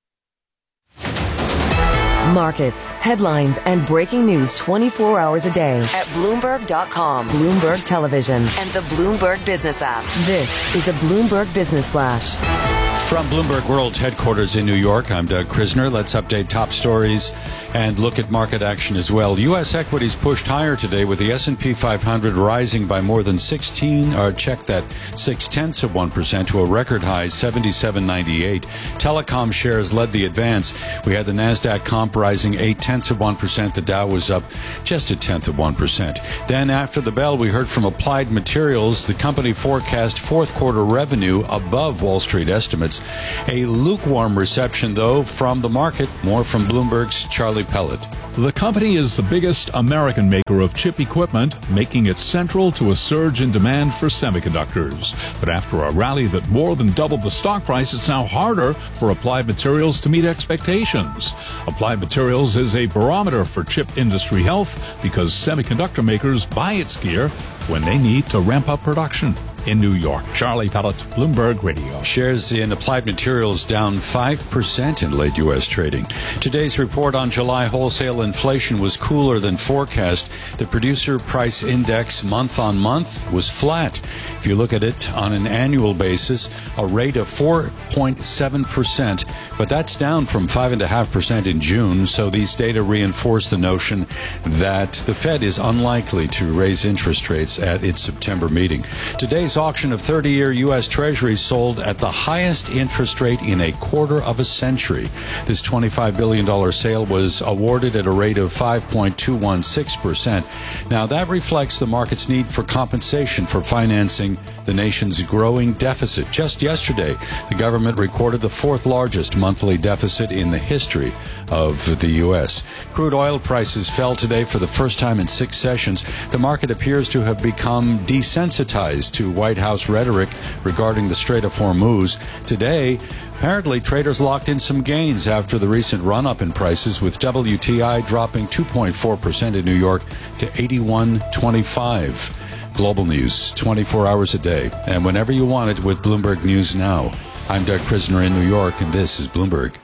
Markets, headlines, and breaking news twenty-four hours a day at Bloomberg dot com, Bloomberg Television, and the Bloomberg Business app. This is a Bloomberg Business Flash. From Bloomberg World headquarters in New York, I'm Doug Krisner. Let's update top stories and look at market action as well. U S equities pushed higher today with the S and P five hundred rising by more than sixteen, or check that, six-tenths of one percent to a record high seventy-seven ninety-eight. Telecom shares led the advance. We had the NASDAQ comp rising eight-tenths of one percent. The Dow was up just a tenth of one percent. Then after the bell, we heard from Applied Materials. The company forecast fourth quarter revenue above Wall Street estimates. A lukewarm reception, though, from the market. More from Bloomberg's Charlie Pellet. The company is the biggest American maker of chip equipment, making it central to a surge in demand for semiconductors. But after a rally that more than doubled the stock price, it's now harder for Applied Materials to meet expectations. Applied Materials is a barometer for chip industry health because semiconductor makers buy its gear when they need to ramp up production. In New York, Charlie Pellet, Bloomberg Radio. Shares in Applied Materials down five percent in late U S trading. Today's report on July wholesale inflation was cooler than forecast. The producer price index month on month was flat. If you look at it on an annual basis, a rate of four point seven percent, but that's down from five point five percent in June, so these data reinforce the notion that the Fed is unlikely to raise interest rates at its September meeting. Today's auction of thirty-year U S Treasuries sold at the highest interest rate in a quarter of a century. This twenty-five billion dollars sale was awarded at a rate of five point two one six percent. Now, that reflects the market's need for compensation for financing the nation's growing deficit. Just yesterday, the government recorded the fourth largest monthly deficit in the history of the U S. Crude oil prices fell today for the first time in six sessions. The market appears to have become desensitized to White House rhetoric regarding the Strait of Hormuz. Today, apparently, traders locked in some gains after the recent run-up in prices, with W T I dropping two point four percent in New York to eighty-one twenty-five. Global news, twenty-four hours a day, and whenever you want it with Bloomberg News Now. I'm Doug Krisner in New York, and this is Bloomberg.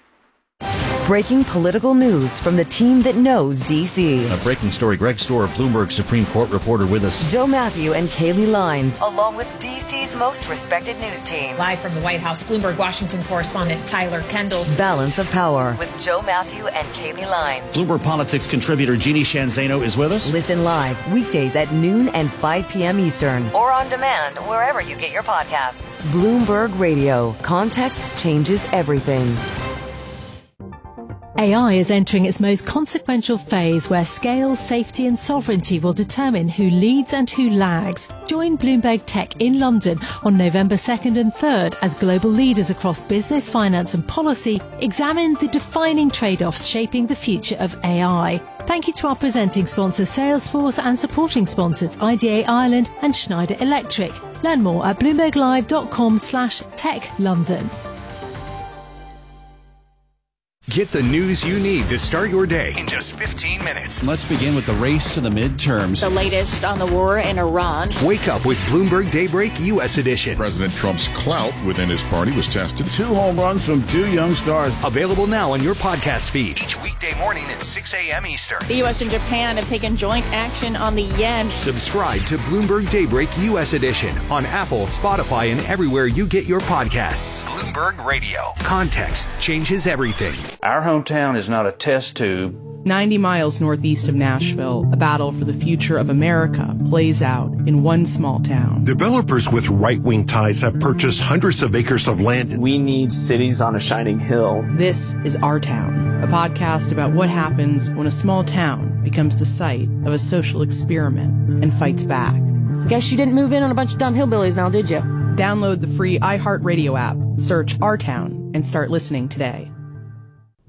Breaking political news from the team that knows D C. A breaking story. Greg Stohr, Bloomberg Supreme Court reporter, with us. Joe Matthew and Kaylee Lines, along with D C's most respected news team. Live from the White House, Bloomberg Washington correspondent Tyler Kendall. Balance of Power with Joe Matthew and Kaylee Lines. Bloomberg Politics contributor Jeannie Shanzano is with us. Listen live weekdays at noon and five p.m. Eastern, or on demand wherever you get your podcasts. Bloomberg Radio. Context changes everything. A I is entering its most consequential phase, where scale, safety and sovereignty will determine who leads and who lags. Join Bloomberg Tech in London on November second and third as global leaders across business, finance and policy examine the defining trade-offs shaping the future of A I. Thank you to our presenting sponsor Salesforce and supporting sponsors I D A Ireland and Schneider Electric. Learn more at bloomberglive.com slash tech London. Get the news you need to start your day in just fifteen minutes. Let's begin with the race to the midterms. The latest on the war in Iran. Wake up with Bloomberg Daybreak U S Edition. President Trump's clout within his party was tested. Two home runs from two young stars. Available now on your podcast feed each weekday morning at six a.m. Eastern. The U S and Japan have taken joint action on the yen. Subscribe to Bloomberg Daybreak U S Edition on Apple, Spotify, and everywhere you get your podcasts. Bloomberg Radio. Context changes everything. Our hometown is not a test tube. ninety miles northeast of Nashville, a battle for the future of America plays out in one small town. Developers with right-wing ties have purchased hundreds of acres of land. We need cities on a shining hill. This is Our Town, a podcast about what happens when a small town becomes the site of a social experiment and fights back. Guess you didn't move in on a bunch of dumb hillbillies now, did you? Download the free iHeartRadio app, search Our Town, and start listening today.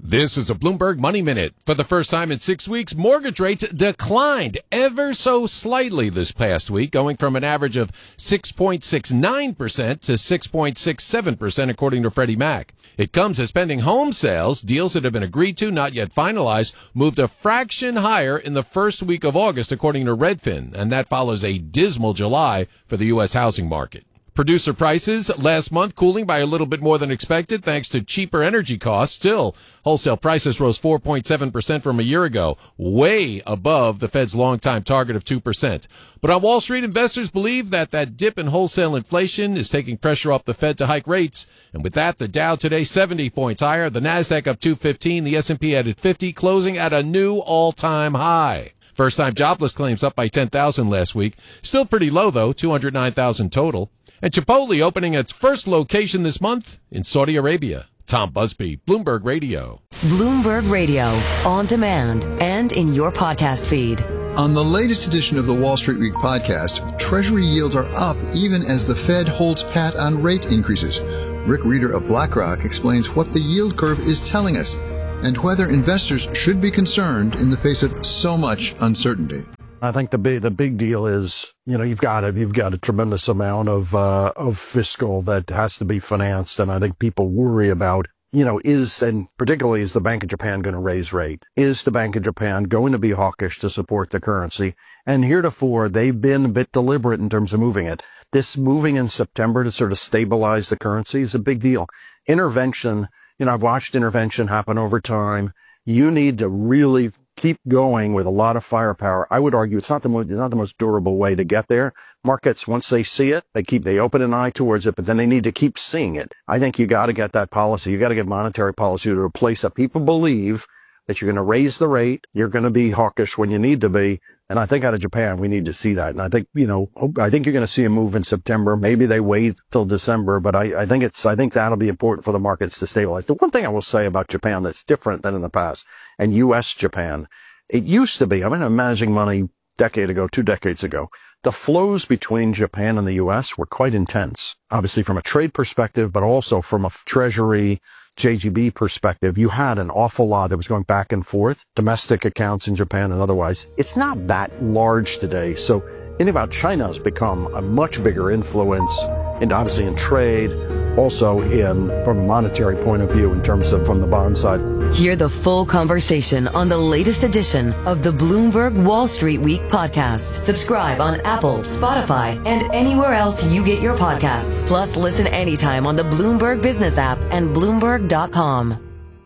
This is a Bloomberg Money Minute. For the first time in six weeks, mortgage rates declined ever so slightly this past week, going from an average of six point six nine percent to six point six seven percent, according to Freddie Mac. It comes as pending home sales, deals that have been agreed to, not yet finalized, moved a fraction higher in the first week of August, according to Redfin, and that follows a dismal July for the U S housing market. Producer prices last month cooling by a little bit more than expected thanks to cheaper energy costs. Still, wholesale prices rose four point seven percent from a year ago, way above the Fed's longtime target of two percent. But on Wall Street, investors believe that that dip in wholesale inflation is taking pressure off the Fed to hike rates. And with that, the Dow today seventy points higher, the Nasdaq up two fifteen, the S and P added fifty, closing at a new all-time high. First-time jobless claims up by ten thousand last week. Still pretty low, though, two hundred nine thousand total. And Chipotle opening its first location this month in Saudi Arabia. Tom Busby, Bloomberg Radio. Bloomberg Radio, on demand and in your podcast feed. On the latest edition of the Wall Street Week podcast, Treasury yields are up even as the Fed holds pat on rate increases. Rick Reeder of BlackRock explains what the yield curve is telling us and whether investors should be concerned in the face of so much uncertainty. I think the big the big deal is, you know, you've got a you've got a tremendous amount of uh, of fiscal that has to be financed, and I think people worry about, you know, is and particularly is the Bank of Japan going to raise rate? Is the Bank of Japan going to be hawkish to support the currency? And heretofore, they've been a bit deliberate in terms of moving it. This moving in September to sort of stabilize the currency is a big deal. Intervention, you know, I've watched intervention happen over time. You need to really keep going with a lot of firepower. I would argue it's not the most, not the most durable way to get there. Markets, once they see it, they keep, they open an eye towards it, but then they need to keep seeing it. I think you got to get that policy. You got to get monetary policy to a place that people believe that you're going to raise the rate. You're going to be hawkish when you need to be. And I think out of Japan, we need to see that. And I think, you know, I think you're going to see a move in September. Maybe they wait till December, but I, I think it's, I think that'll be important for the markets to stabilize. The one thing I will say about Japan that's different than in the past, and U S Japan, it used to be, I mean, I'm managing money a decade ago, two decades ago. The flows between Japan and the U S were quite intense, obviously from a trade perspective, but also from a treasury, J G B perspective. You had an awful lot that was going back and forth, domestic accounts in Japan and otherwise. It's not that large today. So anything about China has become a much bigger influence, and obviously in trade, also in from a monetary point of view in terms of from the bond side. Hear the full conversation on the latest edition of the Bloomberg Wall Street Week podcast. Subscribe on Apple, Spotify, and anywhere else you get your podcasts. Plus, listen anytime on the Bloomberg Business app and Bloomberg dot com.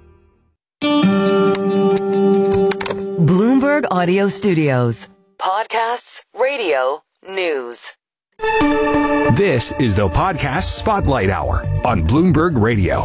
Bloomberg Audio Studios. Podcasts, radio, news. This is the Podcast Spotlight Hour on Bloomberg Radio.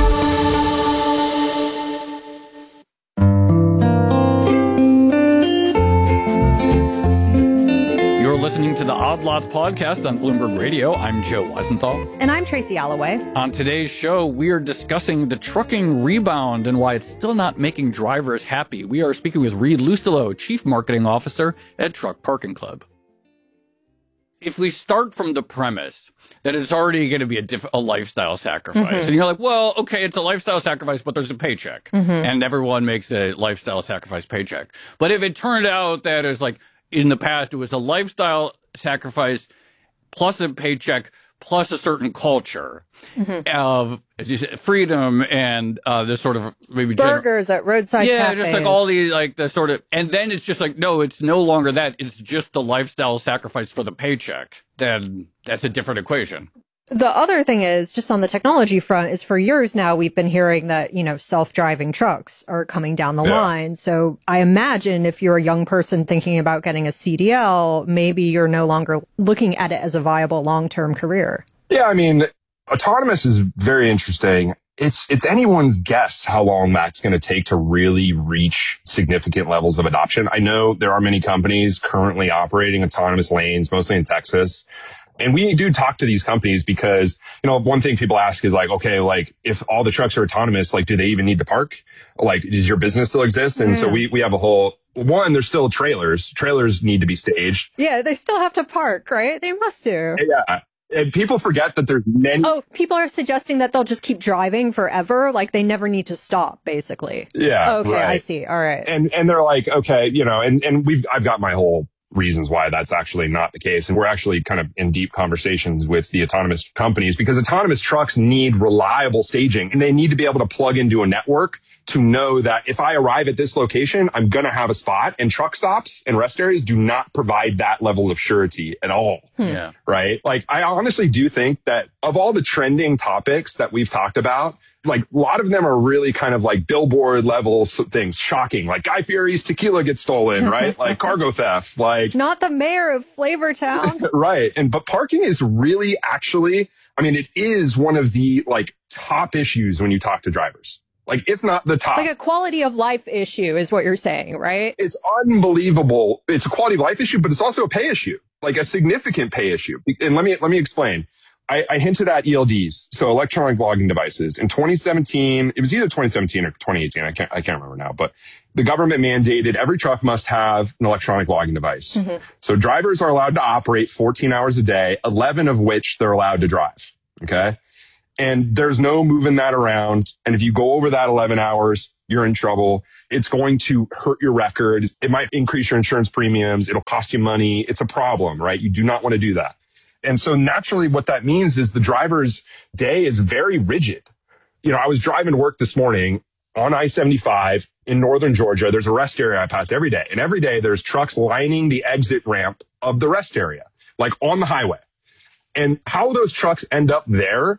You're listening to the Odd Lots podcast on Bloomberg Radio. I'm Joe Weisenthal. And I'm Tracy Alloway. On today's show, we are discussing the trucking rebound and why it's still not making drivers happy. We are speaking with Reed Lustillo, Chief Marketing Officer at Truck Parking Club. If we start from the premise that it's already going to be a, diff- a lifestyle sacrifice, mm-hmm. and you're like, well, okay, it's a lifestyle sacrifice, but there's a paycheck, mm-hmm. and everyone makes a lifestyle sacrifice paycheck. But if it turned out that it's like in the past, it was a lifestyle sacrifice plus a paycheck plus a certain culture mm-hmm. of as you said, freedom and uh, this sort of maybe burgers gen- at roadside yeah, cafes. just like all the like the sort of, and then it's just like no, it's no longer that. It's just the lifestyle sacrifice for the paycheck. Then that's a different equation. The other thing is, just on the technology front, is for years now we've been hearing that, you know, self-driving trucks are coming down the yeah. line. So I imagine if you're a young person thinking about getting a C D L, maybe you're no longer looking at it as a viable long-term career. Yeah, I mean, autonomous is very interesting. It's it's anyone's guess how long that's going to take to really reach significant levels of adoption. I know there are many companies currently operating autonomous lanes, mostly in Texas. And we do talk to these companies because, you know, one thing people ask is like, okay, like if all the trucks are autonomous, like, do they even need to park? Like, does your business still exist? And mm. so we, we have a whole, one, there's still trailers. Trailers need to be staged. Yeah, they still have to park, right? They must do. Yeah. And people forget that there's many. Oh, people are suggesting that they'll just keep driving forever. Like they never need to stop, basically. Yeah. Okay, right. I see. All right. And and they're like, okay, you know, and, and we've I've got my whole reasons why that's actually not the case. And we're actually kind of in deep conversations with the autonomous companies because autonomous trucks need reliable staging and they need to be able to plug into a network to know that if I arrive at this location, I'm going to have a spot. And truck stops and rest areas do not provide that level of surety at all. Hmm. Yeah. Right? Like, I honestly do think that of all the trending topics that we've talked about, like a lot of them are really kind of like billboard level things, shocking, like Guy Fieri's tequila gets stolen, right? Like cargo theft, like not the mayor of Flavortown. Right. And, but parking is really actually, I mean, it is one of the like top issues when you talk to drivers, like if not the top. Like a quality of life issue is what you're saying, right? It's unbelievable. It's a quality of life issue, but it's also a pay issue, like a significant pay issue. And let me, let me explain. I, I hinted at E L Ds, so electronic logging devices. In twenty seventeen, it was either twenty seventeen or twenty eighteen. I can't, I can't remember now, but the government mandated every truck must have an electronic logging device. Mm-hmm. So drivers are allowed to operate fourteen hours a day, eleven of which they're allowed to drive. Okay. And there's no moving that around. And if you go over that eleven hours, you're in trouble. It's going to hurt your record. It might increase your insurance premiums. It'll cost you money. It's a problem, right? You do not want to do that. And so naturally what that means is the driver's day is very rigid. You know, I was driving to work this morning on I seventy-five in northern Georgia. There's a rest area I pass every day. And every day there's trucks lining the exit ramp of the rest area, like on the highway. And how those trucks end up there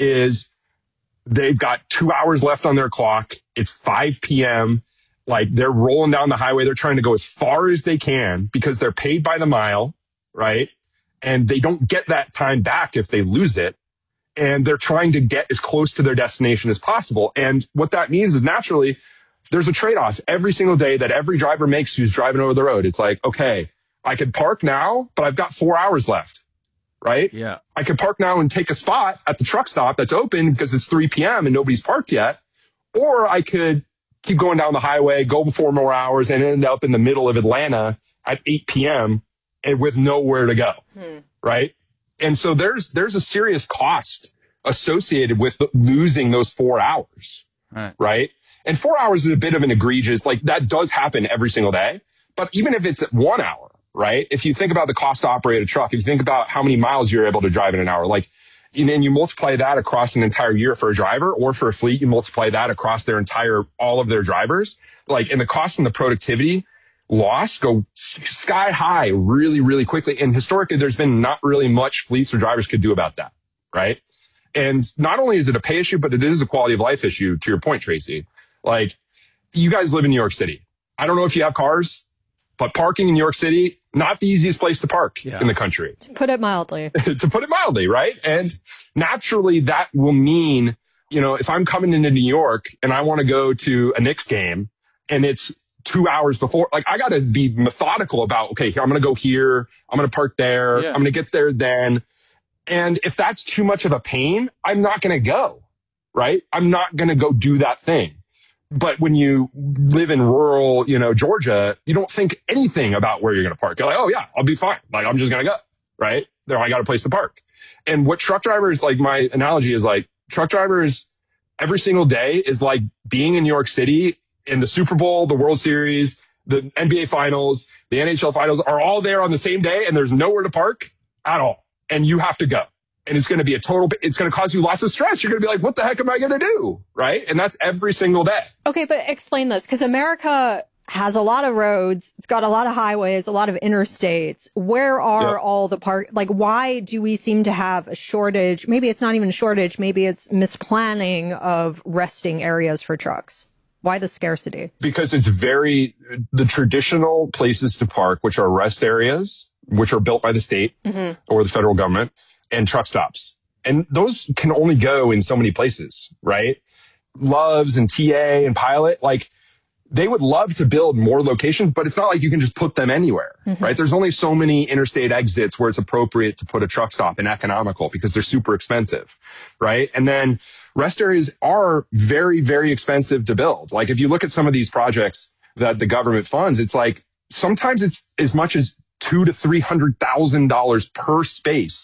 is they've got two hours left on their clock. It's five p.m. Like they're rolling down the highway. They're trying to go as far as they can because they're paid by the mile, right? And they don't get that time back if they lose it. And they're trying to get as close to their destination as possible. And what that means is naturally, there's a trade-off every single day that every driver makes who's driving over the road. It's like, okay, I could park now, but I've got four hours left, right? Yeah. I could park now and take a spot at the truck stop that's open because it's three p.m. and nobody's parked yet. Or I could keep going down the highway, go four more hours and end up in the middle of Atlanta at eight p.m. and with nowhere to go, hmm. right? And so there's there's a serious cost associated with the, losing those four hours, right. right? And four hours is a bit of an egregious, like that does happen every single day. But even if it's at one hour, right? If you think about the cost to operate a truck, if you think about how many miles you're able to drive in an hour, like, and you multiply that across an entire year for a driver or for a fleet, you multiply that across their entire, all of their drivers, like, and the cost and the productivity loss go sky high really, really quickly. And historically, there's been not really much fleets or drivers could do about that, right? And not only is it a pay issue, but it is a quality of life issue, to your point, Tracy. Like, you guys live in New York City. I don't know if you have cars, but parking in New York City, not the easiest place to park yeah. in the country. To put it mildly. to put it mildly, right? And naturally, that will mean, you know, if I'm coming into New York and I want to go to a Knicks game and it's two hours before, like I got to be methodical about, okay, I'm going to go here. I'm going to park there. Yeah. I'm going to get there then. And if that's too much of a pain, I'm not going to go, right? I'm not going to go do that thing. But when you live in rural, you know, Georgia, you don't think anything about where you're going to park. You're like, oh yeah, I'll be fine. Like, I'm just going to go, right? There, I got a place to park. And what truck drivers, like my analogy is like truck drivers every single day is like being in New York City in the Super Bowl, the World Series, the N B A finals, the N H L finals are all there on the same day and there's nowhere to park at all. And you have to go. And it's going to be a total, it's going to cause you lots of stress. You're going to be like, what the heck am I going to do? Right? And that's every single day. Okay, but explain this, because America has a lot of roads. It's got a lot of highways, a lot of interstates. Where are yep. all the park? Like, why do we seem to have a shortage? Maybe it's not even a shortage. Maybe it's misplanning of resting areas for trucks. Why the scarcity? Because it's very, the traditional places to park, which are rest areas, which are built by the state mm-hmm. or the federal government, and truck stops. And those can only go in so many places, right? Loves and T A and Pilot, like they would love to build more locations, but it's not like you can just put them anywhere, mm-hmm. right? There's only so many interstate exits where it's appropriate to put a truck stop and economical because they're super expensive, right? And then rest areas are very, very expensive to build. Like if you look at some of these projects that the government funds, it's like sometimes it's as much as two to three hundred thousand dollars per space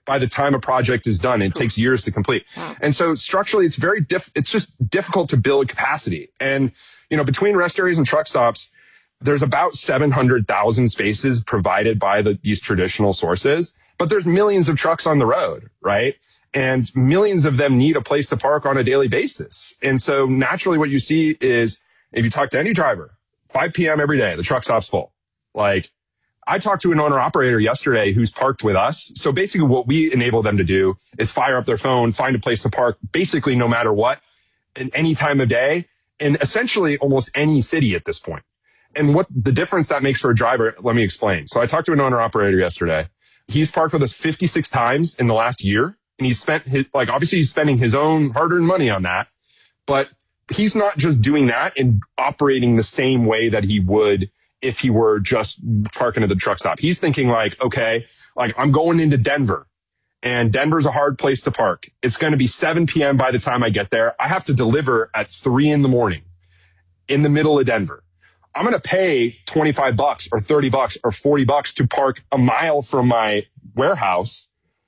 by the time a project is done. It takes years to complete. Wow. And so structurally, it's very diff, it's just difficult to build capacity. And, you know, between rest areas and truck stops, there's about seven hundred thousand spaces provided by the, these traditional sources, but there's millions of trucks on the road, right? And millions of them need a place to park on a daily basis. And so naturally what you see is if you talk to any driver, five p.m. every day, the truck stop's full. Like, I talked to an owner operator yesterday who's parked with us. So basically what we enable them to do is fire up their phone, find a place to park basically no matter what, in any time of day, in essentially almost any city at this point. And what the difference that makes for a driver, let me explain. So I talked to an owner operator yesterday. He's parked with us fifty-six times in the last year. And he's spent his, like, obviously he's spending his own hard-earned money on that, but he's not just doing that and operating the same way that he would if he were just parking at the truck stop. He's thinking like, okay, like I'm going into Denver and Denver's a hard place to park. It's going to be seven p.m. by the time I get there. I have to deliver at three in the morning in the middle of Denver. I'm going to pay twenty-five bucks or thirty bucks or forty bucks to park a mile from my warehouse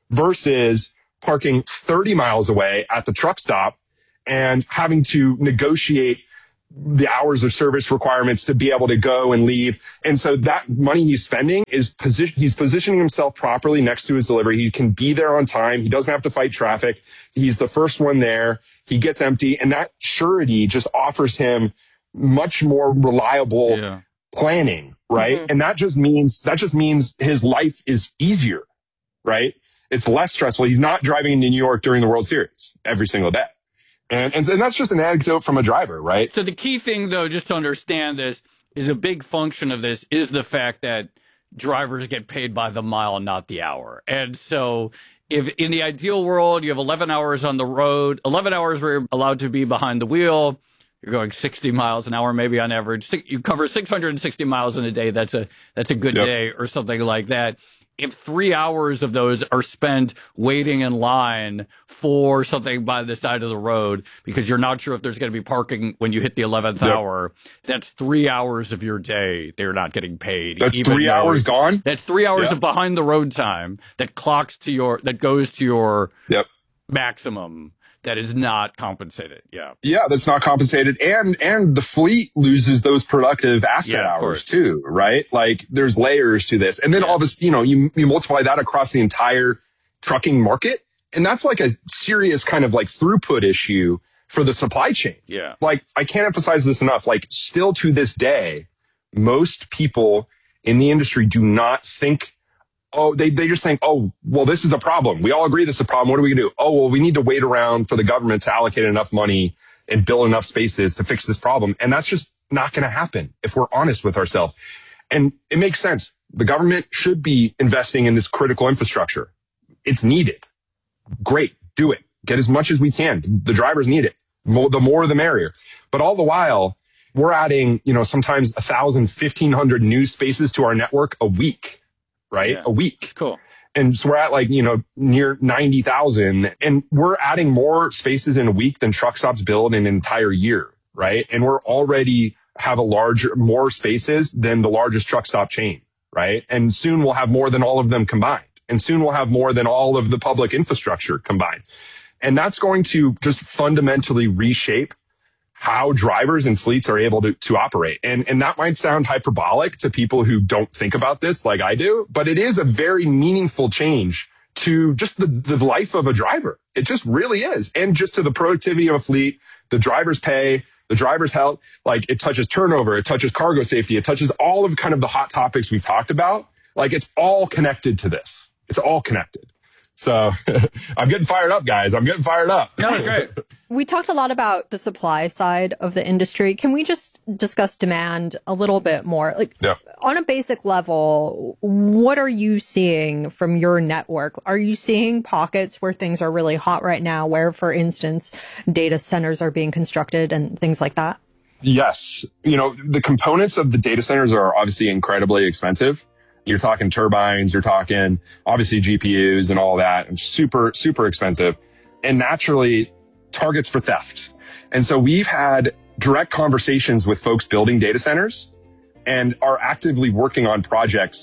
versus parking thirty miles away at the truck stop and having to negotiate the hours of service requirements to be able to go and leave. And so that money he's spending is position, he's positioning himself properly next to his delivery. He can be there on time. He doesn't have to fight traffic. He's the first one there. He gets empty. And that surety just offers him much more reliable yeah. planning, right? Mm-hmm. And that just means, that just means his life is easier, right? It's less stressful. He's not driving into New York during the World Series every single day. And, and, and that's just an anecdote from a driver, right? So the key thing, though, just to understand this, is a big function of this is the fact that drivers get paid by the mile, not the hour. And so if in the ideal world, you have eleven hours on the road, eleven hours where you're allowed to be behind the wheel, you're going sixty miles an hour, maybe on average. You cover six hundred sixty miles in a day. That's a, that's a good yep. day or something like that. If three hours of those are spent waiting in line for something by the side of the road because you're not sure if there's going to be parking when you hit the eleventh yep. hour, that's three hours of your day they're not getting paid. That's three hours gone? That's three hours yep. of behind the road time that clocks to your, that goes to your yep. maximum. That is not compensated. Yeah. Yeah, that's not compensated. And, and the fleet loses those productive asset yeah, hours too, right? Like there's layers to this. And then yeah. all this, you know, you, you multiply that across the entire trucking market. And that's like a serious kind of like throughput issue for the supply chain. Yeah. Like I can't emphasize this enough. Like still to this day, most people in the industry do not think Oh, they, they just think, oh, well, this is a problem. We all agree this is a problem. What are we going to do? Oh, well, we need to wait around for the government to allocate enough money and build enough spaces to fix this problem. And that's just not going to happen if we're honest with ourselves. And it makes sense. The government should be investing in this critical infrastructure. It's needed. Great. Do it. Get as much as we can. The drivers need it. The more, the merrier. But all the while, we're adding, you know, sometimes a thousand, fifteen hundred new spaces to our network a week. Right? Yeah. A week. Cool. And so we're at like, you know, near ninety thousand and we're adding more spaces in a week than truck stops build in an entire year. Right. And we're already have a larger, more spaces than the largest truck stop chain. Right. And soon we'll have more than all of them combined. And soon we'll have more than all of the public infrastructure combined. And that's going to just fundamentally reshape how drivers and fleets are able to, to operate. And, and that might sound hyperbolic to people who don't think about this like I do, but it is a very meaningful change to just the, the life of a driver. It just really is. And just to the productivity of a fleet, the driver's pay, the driver's health, like it touches turnover, it touches cargo safety, it touches all of kind of the hot topics we've talked about. Like it's all connected to this. It's all connected. So I'm getting fired up, guys. I'm getting fired up. No, great. We talked a lot about the supply side of the industry. Can we just discuss demand a little bit more? Like yeah. on a basic level, what are you seeing from your network? Are you seeing pockets where things are really hot right now, where, for instance, data centers are being constructed and things like that? Yes. You know, the components of the data centers are obviously incredibly expensive. You're talking turbines, you're talking obviously G P Us and all that, and super, super expensive, and naturally targets for theft. And so we've had direct conversations with folks building data centers and are actively working on projects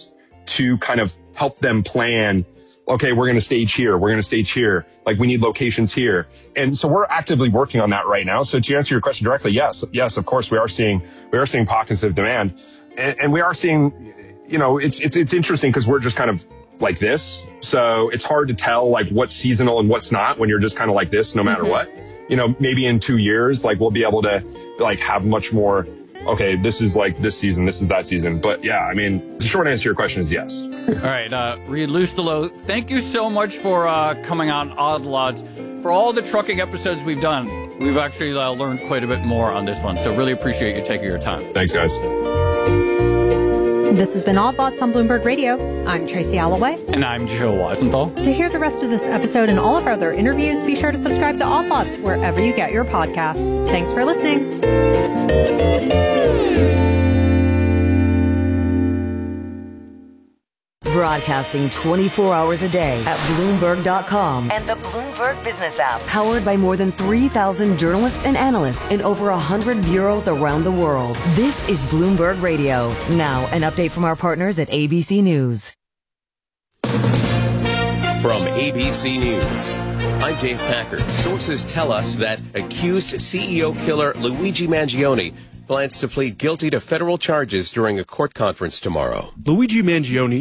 to kind of help them plan, okay, we're going to stage here. We're going to stage here. Like, we need locations here. And so we're actively working on that right now. So to answer your question directly, yes, yes, of course, we are seeing, we are seeing pockets of demand. And, and we are seeing, you know, it's, it's, it's interesting because we're just kind of like this. So it's hard to tell like what's seasonal and what's not when you're just kind of like this, no matter mm-hmm. what. You know, maybe in two years, like we'll be able to like have much more, okay, this is like this season, this is that season. But yeah, I mean, the short answer to your question is yes. All right, uh, Reed Lustelo, thank you so much for uh, coming on Odd Lots. For all the trucking episodes we've done, we've actually uh, learned quite a bit more on this one. So really appreciate you taking your time. Thanks, guys. This has been Odd Lots on Bloomberg Radio. I'm Tracy Alloway. And I'm Joe Weisenthal. To hear the rest of this episode and all of our other interviews, be sure to subscribe to Odd Lots wherever you get your podcasts. Thanks for listening. Broadcasting twenty-four hours a day at Bloomberg dot com and the Bloomberg Business app. Powered by more than three thousand journalists and analysts in over one hundred bureaus around the world. This is Bloomberg Radio. Now, an update from our partners at A B C News. From A B C News, I'm Dave Packer. Sources tell us that accused C E O killer Luigi Mangione plans to plead guilty to federal charges during a court conference tomorrow. Luigi Mangione